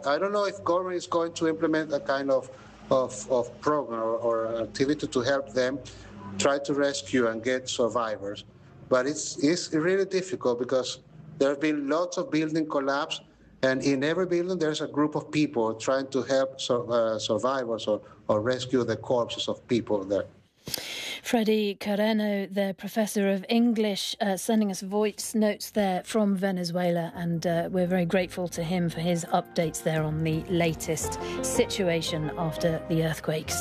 I don't know if government is going to implement a kind of program or activity to help them try to rescue and get survivors. But it's really difficult because there have been lots of building collapse, and in every building there's a group of people trying to help survivors or rescue the corpses of people there. Freddie Carreno, the Professor of English, sending us voice notes there from Venezuela, and we're very grateful to him for his updates there on the latest situation after the earthquakes.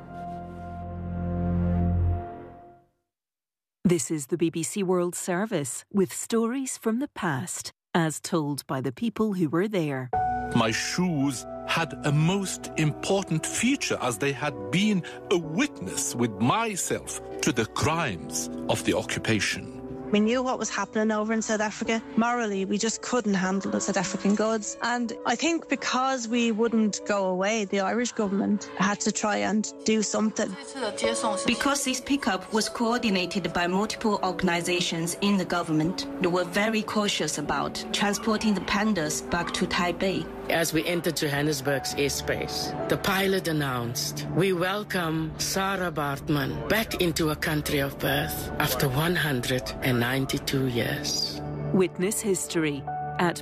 This is the BBC World Service with stories from the past, as told by the people who were there. My shoes had a most important feature, as they had been a witness with myself to the crimes of the occupation. We knew what was happening over in South Africa. Morally, we just couldn't handle the South African goods. And I think because we wouldn't go away, the Irish government had to try and do something. Because this pickup was coordinated by multiple organizations in the government, they were very cautious about transporting the pandas back to Taipei. As we entered Johannesburg's airspace, the pilot announced, "We welcome Sarah Baartman back into a country of birth after 192 years. Witness History at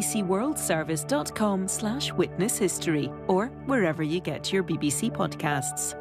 bbcworldservice.com/witness history or wherever you get your BBC podcasts.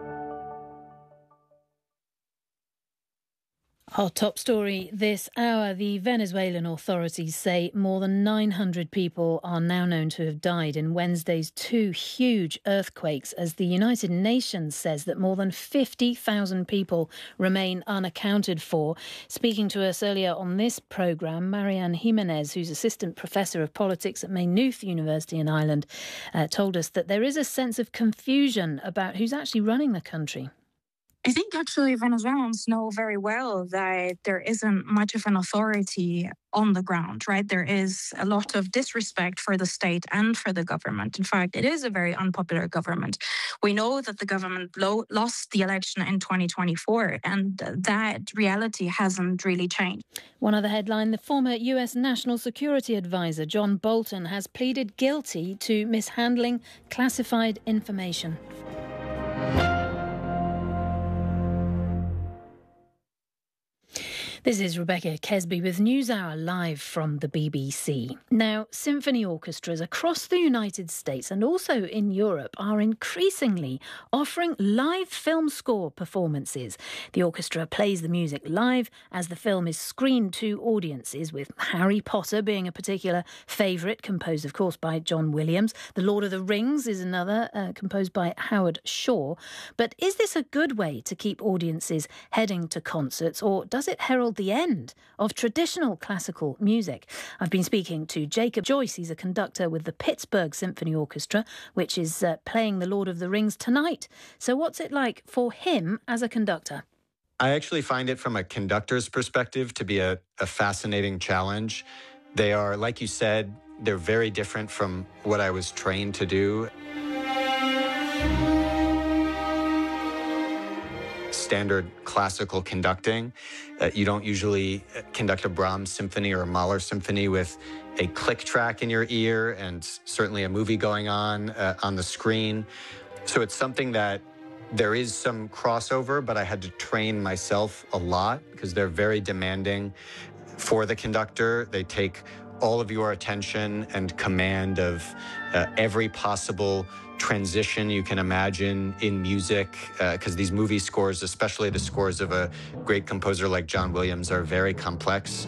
Our top story this hour, the Venezuelan authorities say more than 900 people are now known to have died in Wednesday's two huge earthquakes, as the United Nations says that more than 50,000 people remain unaccounted for. Speaking to us earlier on this programme, Marianne Jimenez, who's Assistant Professor of Politics at Maynooth University in Ireland, told us that there is a sense of confusion about who's actually running the country. I think actually Venezuelans know very well that there isn't much of an authority on the ground, right? There is a lot of disrespect for the state and for the government. In fact, it is a very unpopular government. We know that the government lost the election in 2024, and that reality hasn't really changed. One other headline, the former US National Security Advisor John Bolton has pleaded guilty to mishandling classified information. This is Rebecca Kesby with NewsHour live from the BBC. Now, symphony orchestras across the United States and also in Europe are increasingly offering live film score performances. The orchestra plays the music live as the film is screened to audiences, with Harry Potter being a particular favourite, composed, of course, by John Williams. The Lord of the Rings is another, composed by Howard Shore. But is this a good way to keep audiences heading to concerts, or does it herald the end of traditional classical music? I've been speaking to Jacob Joyce. He's a conductor with the Pittsburgh Symphony Orchestra, which is playing The Lord of the Rings tonight. So what's it like for him as a conductor? I actually find it, from a conductor's perspective, to be a fascinating challenge. They are, like you said, they're very different from what I was trained to do. Standard classical conducting. You don't usually conduct a Brahms symphony or a Mahler symphony with a click track in your ear and certainly a movie going on the screen. So it's something that there is some crossover, but I had to train myself a lot because they're very demanding for the conductor. They take all of your attention and command of every possible transition you can imagine in music, because these movie scores, especially the scores of a great composer like John Williams, are very complex.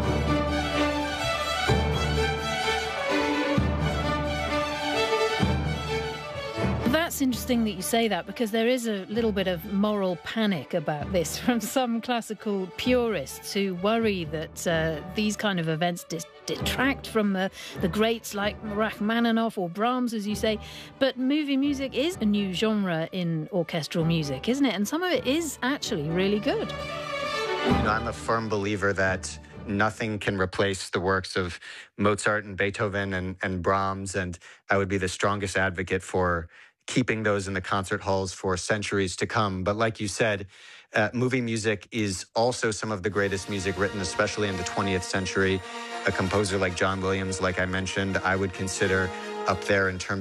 That's interesting that you say that, because there is a little bit of moral panic about this from some classical purists who worry that these kind of events detract from the greats like Rachmaninoff or Brahms, as you say. But movie music is a new genre in orchestral music, isn't it? And some of it is actually really good. You know, I'm a firm believer that nothing can replace the works of Mozart and Beethoven and Brahms, and I would be the strongest advocate for keeping those in the concert halls for centuries to come. But like you said, movie music is also some of the greatest music written, especially in the 20th century. A composer like John Williams, like I mentioned, I would consider up there in terms